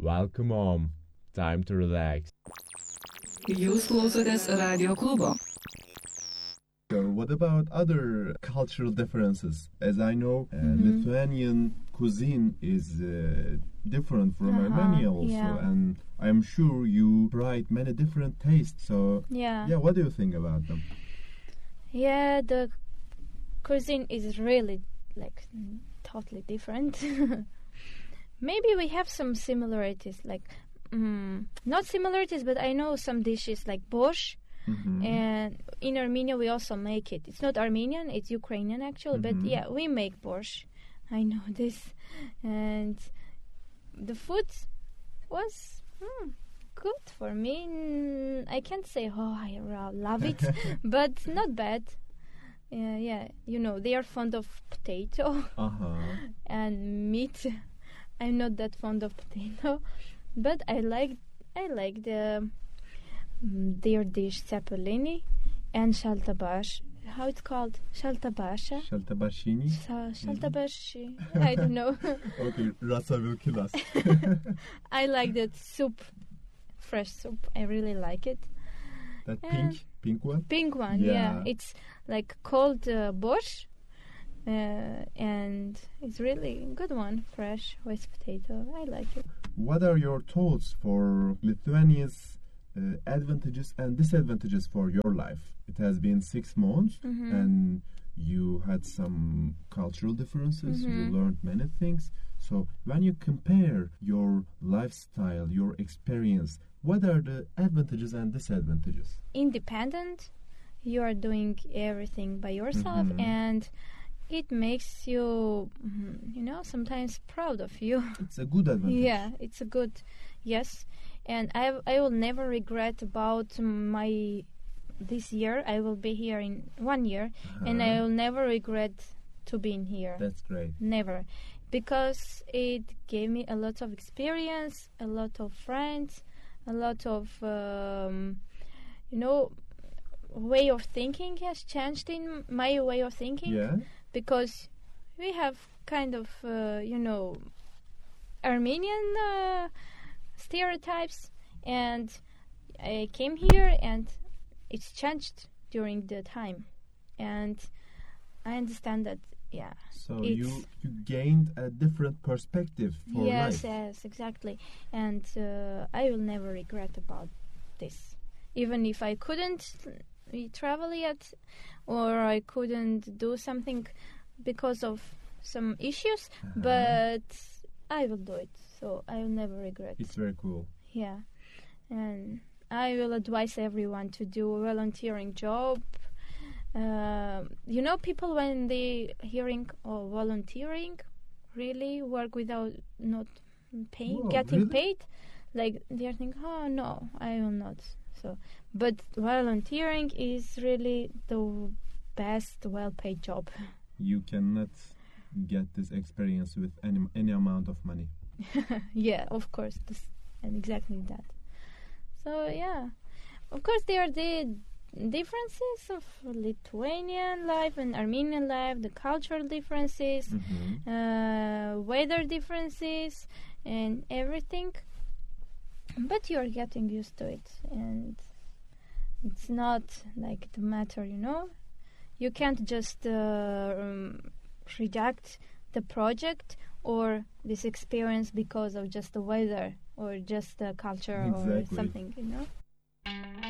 Welcome home. Time to relax. Jūs klausotės Radio klubo. What about other cultural differences? As I know, Lithuanian cuisine is different from Armenia also, and I'm sure you tried many different tastes. So, what do you think about them? Yeah, the cuisine is really totally different. Maybe we have some similarities, not similarities, but I know some dishes like borscht. And in Armenia we also make it. It's not Armenian, it's Ukrainian actually, but yeah, we make borscht. I know this. And the food was good for me. I can't say, I love it, but not bad. Yeah, you know, they are fond of potato and meat. I'm not that fond of potato, but I like their dish cepelini and shaltabash. How it's called? Shaltabasha? Shaltabashini? Shaltabashi. I don't know. Okay, Rasa will kill us. I like that soup, fresh soup. I really like it. That pink one? Pink one, yeah. It's called borscht. And it's really a good one, fresh with potato. I like it. What are your thoughts for Lithuania's advantages and disadvantages for your life? It has been 6 months and you had some cultural differences, you learned many things. So when you compare your lifestyle, your experience, what are the advantages and disadvantages? Independent, you are doing everything by yourself and it makes you, sometimes proud of you. It's a good advantage. Yeah, it's a good, yes. And I will never regret about this year. I will be here in 1 year, and I will never regret to being here. That's great. Never. Because it gave me a lot of experience, a lot of friends, a lot of, way of thinking has changed in my way of thinking. Yeah. Because we have kind of, Armenian stereotypes, and I came here and it's changed during the time, and I understand that. Yeah. So you gained a different perspective for life. Yes, exactly. And I will never regret about this, even if I couldn't travel yet, or I couldn't do something because of some issues, but I will do it. So I will never regret. It's very cool. Yeah, and I will advise everyone to do a volunteering job. People when they hearing volunteering really work without not getting paid, like they're thinking, oh no, I will not. So, but volunteering is really the best well-paid job. You cannot get this experience with any amount of money. Yeah, of course, and exactly that. So yeah, of course there are the differences of Lithuanian life and Armenian life, the cultural differences, weather differences, and everything. But you're getting used to it, and it's not like the matter, You can't just reject the project or this experience because of just the weather or just the culture or something,